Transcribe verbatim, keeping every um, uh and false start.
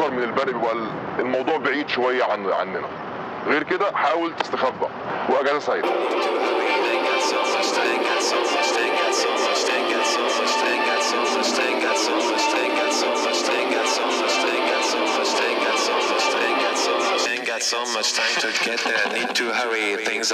اكتر من البرق بيبقى الموضوع بعيد شويه عن عننا. غير كده حاول تستخبى، واجازه سعيده. So much time to get there, need to hurry things